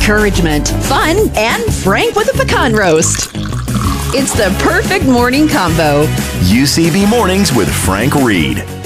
encouragement, fun, and Frank with a pecan roast. It's the perfect morning combo. UCB Mornings with Frank Reed.